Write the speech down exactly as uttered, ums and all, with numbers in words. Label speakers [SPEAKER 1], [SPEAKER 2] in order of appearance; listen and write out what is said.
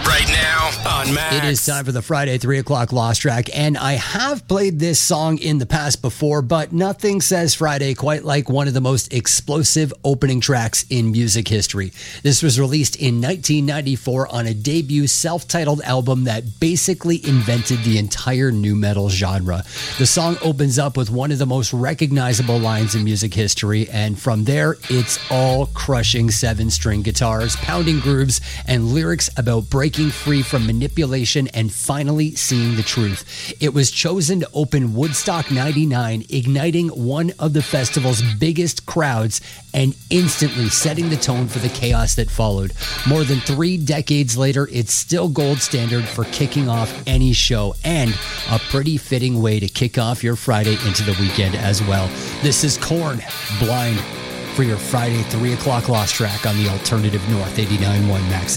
[SPEAKER 1] Right now on Max.
[SPEAKER 2] It is time for the Friday three o'clock Lost Track, and I have played this song in the past before, but nothing says Friday quite like one of the most explosive opening tracks in music history. This was released in nineteen ninety-four on a debut self-titled album that basically invented the entire nu metal genre. The song opens up with one of the most recognizable lines in music history, and from there, it's all crushing seven-string guitars, pounding grooves, and lyrics about breaking free from manipulation and finally seeing the truth. It was chosen to open Woodstock ninety-nine, igniting one of the festival's biggest crowds and instantly setting the tone for the chaos that followed. More than three decades later, it's still gold standard for kicking off any show and a pretty fitting way to kick off your Friday into the weekend as well. This is Korn, Blind, for your Friday three o'clock Lost Track on the Alternative North eighty-nine point one Max